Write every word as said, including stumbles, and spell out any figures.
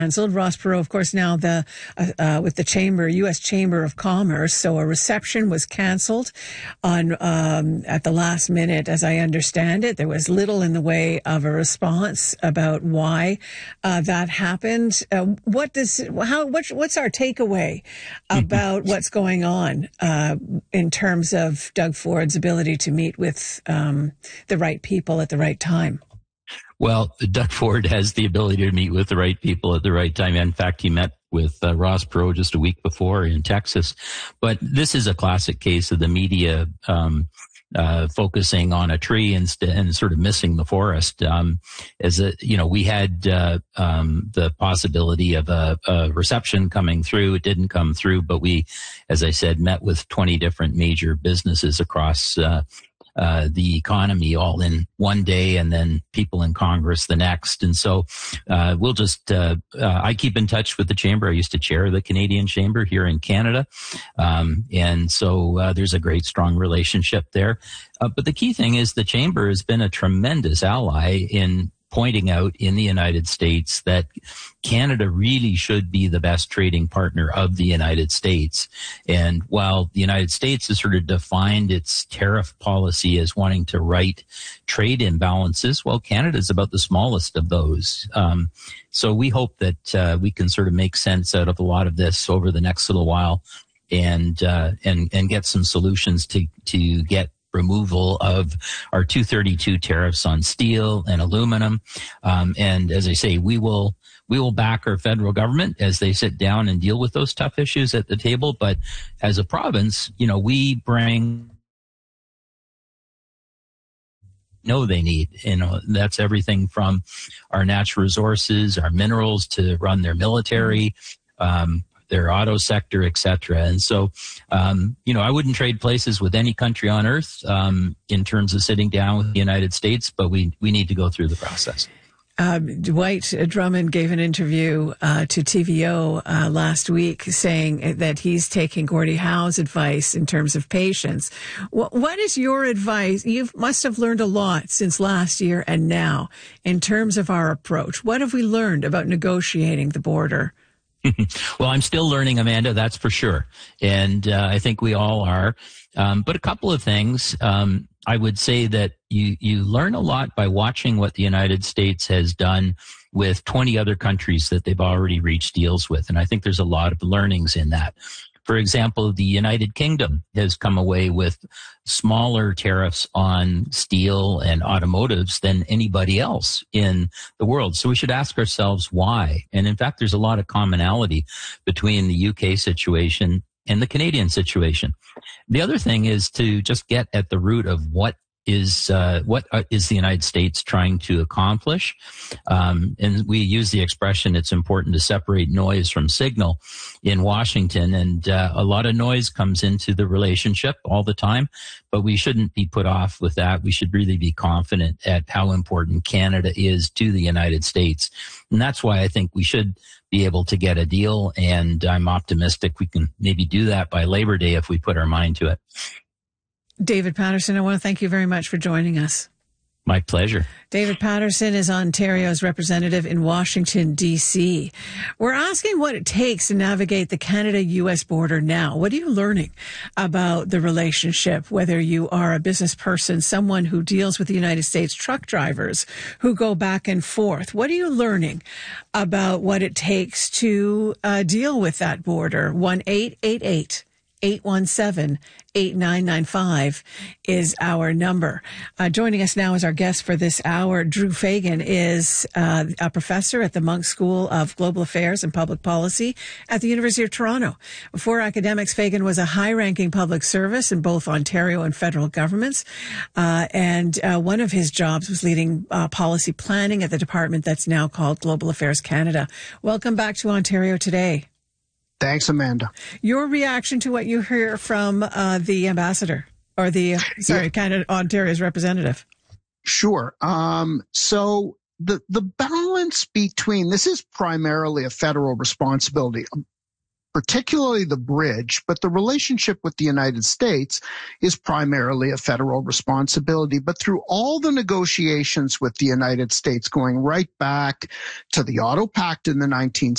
Canceled. Ross Perot, of course, now the uh, uh, with the Chamber, U S Chamber of Commerce. So a reception was canceled on um, at the last minute, as I understand it. There was little in the way of a response about why uh, that happened. Uh, what does how what's, what's our takeaway about what's going on uh, in terms of Doug Ford's ability to meet with um, the right people at the right time? Well, Doug Ford has the ability to meet with the right people at the right time. In fact, he met with uh, Ross Perot just a week before in Texas. But this is a classic case of the media um, uh, focusing on a tree and, st- and sort of missing the forest. Um, as a, you know, we had uh, um, the possibility of a, a reception coming through. It didn't come through, but we, as I said, met with twenty different major businesses across uh Uh, the economy all in one day, and then people in Congress the next. And so uh, we'll just, uh, uh, I keep in touch with the Chamber. I used to chair the Canadian Chamber here in Canada. Um, and so uh, there's a great, strong relationship there. Uh, but the key thing is the Chamber has been a tremendous ally in pointing out in the United States that Canada really should be the best trading partner of the United States. And while the United States has sort of defined its tariff policy as wanting to right trade imbalances, well, Canada is about the smallest of those. Um, so we hope that uh, we can sort of make sense out of a lot of this over the next little while and uh, and and get some solutions to to get removal of our two thirty-two tariffs on steel and aluminum. Um, and as I say, we will, we will back our federal government as they sit down and deal with those tough issues at the table. But as a province, you know, we bring, know they need, you know, that's everything from our natural resources, our minerals to run their military, um, their auto sector, et cetera. And so, um, you know, I wouldn't trade places with any country on earth um, in terms of sitting down with the United States, but we, we need to go through the process. Uh, Dwight Drummond gave an interview uh, to T V O uh, last week saying that he's taking Gordie Howe's advice in terms of patience. What, what is your advice? You must have learned a lot since last year and now in terms of our approach. What have we learned about negotiating the border? Well, I'm still learning, Amanda, that's for sure. And uh, I think we all are. Um, but a couple of things. Um, I would say that you, you learn a lot by watching what the United States has done with twenty other countries that they've already reached deals with. And I think there's a lot of learnings in that. For example, the United Kingdom has come away with smaller tariffs on steel and automotives than anybody else in the world. So we should ask ourselves why. And in fact, there's a lot of commonality between the U K situation and the Canadian situation. The other thing is to just get at the root of what is uh, what uh, is the United States trying to accomplish. Um, and we use the expression, it's important to separate noise from signal in Washington. And uh, a lot of noise comes into the relationship all the time, but we shouldn't be put off with that. We should really be confident at how important Canada is to the United States. And that's why I think we should be able to get a deal. And I'm optimistic we can maybe do that by Labor Day if we put our mind to it. David Paterson, I want to thank you very much for joining us. My pleasure. David Paterson is Ontario's representative in Washington, D C. We're asking what it takes to navigate the Canada-U S border now. What are you learning about the relationship, whether you are a business person, someone who deals with the United States, truck drivers who go back and forth? What are you learning about what it takes to uh, deal with that border? one eight eight eight, eight one seven, eight nine nine five is our number. Uh, joining us now as our guest for this hour, Drew Fagan is uh, a professor at the Munk School of Global Affairs and Public Policy at the University of Toronto. Before academics, Fagan was a high-ranking public service in both Ontario and federal governments. Uh, and uh, one of his jobs was leading uh, policy planning at the department that's now called Global Affairs Canada. Welcome back to Ontario Today. Thanks, Amanda. Your reaction to what you hear from uh, the ambassador or the, sorry, yeah. Canada, Ontario's representative. Sure. Um, so the, the balance between, this is primarily a federal responsibility. particularly the bridge, but the relationship with the United States is primarily a federal responsibility. But through all the negotiations with the United States, going right back to the Auto Pact in the nineteen